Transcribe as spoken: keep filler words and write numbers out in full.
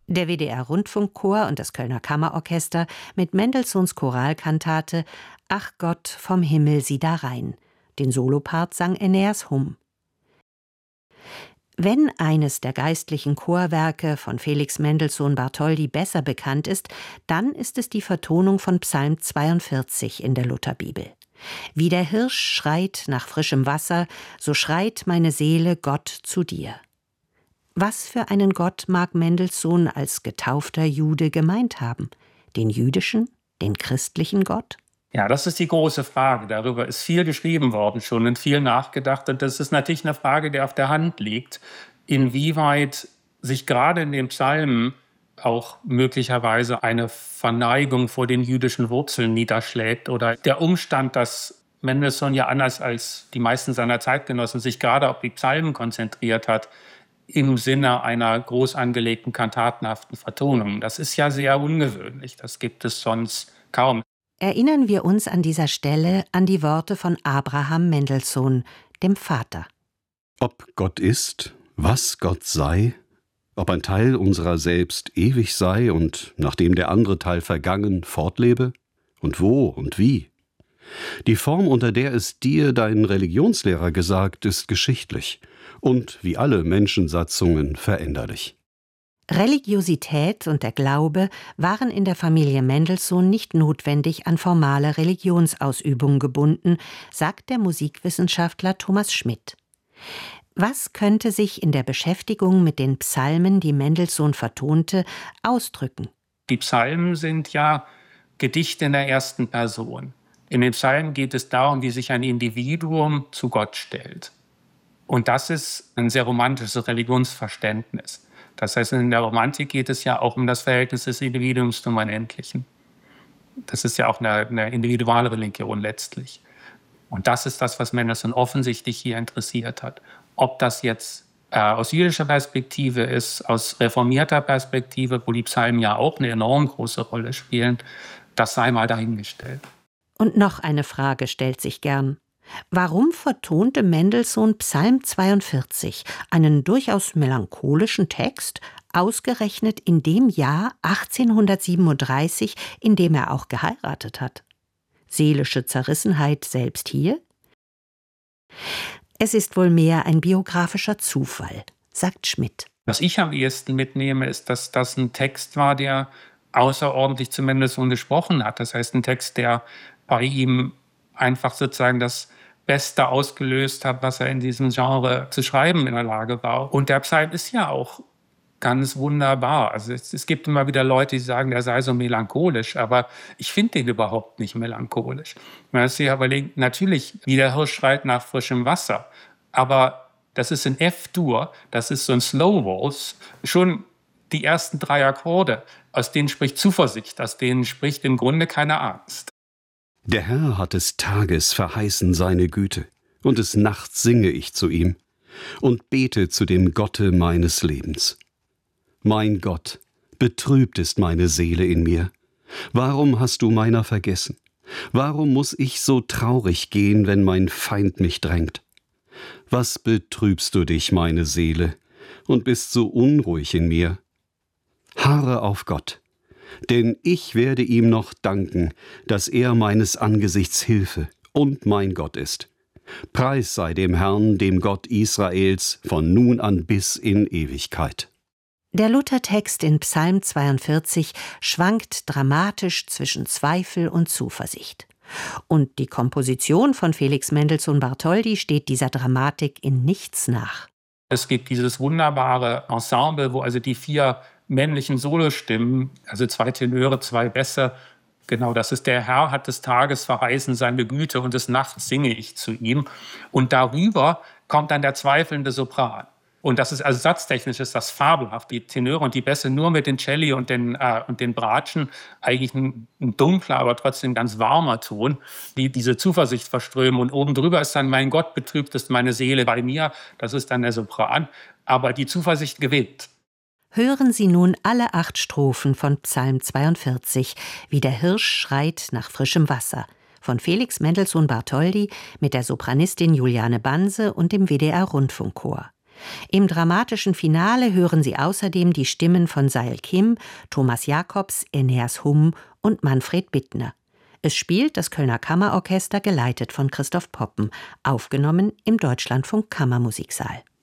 Der W D R-Rundfunkchor und das Kölner Kammerorchester mit Mendelssohns Choralkantate »Ach Gott, vom Himmel sieh da rein«. Den Solopart sang Aeneas Humm. Wenn eines der geistlichen Chorwerke von Felix Mendelssohn Bartholdy besser bekannt ist, dann ist es die Vertonung von Psalm zweiundvierzig in der Lutherbibel. Wie der Hirsch schreit nach frischem Wasser, so schreit meine Seele Gott zu dir. Was für einen Gott mag Mendelssohn als getaufter Jude gemeint haben? Den jüdischen, den christlichen Gott? Ja, das ist die große Frage. Darüber ist viel geschrieben worden schon und viel nachgedacht. Und das ist natürlich eine Frage, die auf der Hand liegt, inwieweit sich gerade in den Psalmen auch möglicherweise eine Verneigung vor den jüdischen Wurzeln niederschlägt oder der Umstand, dass Mendelssohn ja anders als die meisten seiner Zeitgenossen sich gerade auf die Psalmen konzentriert hat, im Sinne einer groß angelegten kantatenhaften Vertonung. Das ist ja sehr ungewöhnlich, das gibt es sonst kaum. Erinnern wir uns an dieser Stelle an die Worte von Abraham Mendelssohn, dem Vater. Ob Gott ist, was Gott sei, ob ein Teil unserer selbst ewig sei und nachdem der andere Teil vergangen fortlebe, und wo und wie. Die Form, unter der es dir dein Religionslehrer gesagt, ist geschichtlich und wie alle Menschensatzungen veränderlich. Religiosität und der Glaube waren in der Familie Mendelssohn nicht notwendig an formale Religionsausübung gebunden, sagt der Musikwissenschaftler Thomas Schmidt. Was könnte sich in der Beschäftigung mit den Psalmen, die Mendelssohn vertonte, ausdrücken? Die Psalmen sind ja Gedichte in der ersten Person. In den Psalmen geht es darum, wie sich ein Individuum zu Gott stellt. Und das ist ein sehr romantisches Religionsverständnis. Das heißt, in der Romantik geht es ja auch um das Verhältnis des Individuums zum Unendlichen. Das ist ja auch eine, eine Individualreligion letztlich. Und das ist das, was Mendelssohn offensichtlich hier interessiert hat. Ob das jetzt äh, aus jüdischer Perspektive ist, aus reformierter Perspektive, wo die Psalmen ja auch eine enorm große Rolle spielen, das sei mal dahingestellt. Und noch eine Frage stellt sich gern. Warum vertonte Mendelssohn Psalm zweiundvierzig, einen durchaus melancholischen Text, ausgerechnet in dem Jahr achtzehnhundertsiebenunddreißig, in dem er auch geheiratet hat? Seelische Zerrissenheit selbst hier? Es ist wohl mehr ein biografischer Zufall, sagt Schmidt. Was ich am ehesten mitnehme, ist, dass das ein Text war, der außerordentlich zu Mendelssohn gesprochen hat. Das heißt, ein Text, der bei ihm einfach sozusagen das Beste ausgelöst hat, was er in diesem Genre zu schreiben in der Lage war. Und der Psalm ist ja auch ganz wunderbar. Also es, es gibt immer wieder Leute, die sagen, der sei so melancholisch, aber ich finde den überhaupt nicht melancholisch. Man muss sich überlegen, natürlich, wie der Hirsch schreit nach frischem Wasser, aber das ist in F-Dur, das ist so ein Slow Waltz, schon die ersten drei Akkorde, aus denen spricht Zuversicht, aus denen spricht im Grunde keine Angst. Der Herr hat des Tages verheißen seine Güte, und des Nachts singe ich zu ihm und bete zu dem Gotte meines Lebens. Mein Gott, betrübt ist meine Seele in mir. Warum hast du meiner vergessen? Warum muss ich so traurig gehen, wenn mein Feind mich drängt? Was betrübst du dich, meine Seele, und bist so unruhig in mir? Harre auf Gott. Denn ich werde ihm noch danken, dass er meines Angesichts Hilfe und mein Gott ist. Preis sei dem Herrn, dem Gott Israels, von nun an bis in Ewigkeit. Der Luthertext in Psalm zweiundvierzig schwankt dramatisch zwischen Zweifel und Zuversicht. Und die Komposition von Felix Mendelssohn Bartholdy steht dieser Dramatik in nichts nach. Es gibt dieses wunderbare Ensemble, wo also die vier männlichen Solostimmen, also zwei Tenöre, zwei Bässe, genau, das ist der Herr hat des Tages verheißen seine Güte und des Nachts singe ich zu ihm. Und darüber kommt dann der zweifelnde Sopran. Und das ist, also satztechnisch ist das fabelhaft. Die Tenöre und die Bässe nur mit den Celli und den, äh, und den Bratschen, eigentlich ein, ein dunkler, aber trotzdem ganz warmer Ton, die diese Zuversicht verströmen. Und oben drüber ist dann, mein Gott, betrübt ist meine Seele bei mir. Das ist dann der Sopran. Aber die Zuversicht gewinnt. Hören Sie nun alle acht Strophen von Psalm zweiundvierzig, wie der Hirsch schreit nach frischem Wasser, von Felix Mendelssohn Bartholdy mit der Sopranistin Juliane Banse und dem W D R-Rundfunkchor. Im dramatischen Finale hören Sie außerdem die Stimmen von Seil Kim, Thomas Jacobs, Eneas Humm und Manfred Bittner. Es spielt das Kölner Kammerorchester, geleitet von Christoph Poppen, aufgenommen im Deutschlandfunk Kammermusiksaal.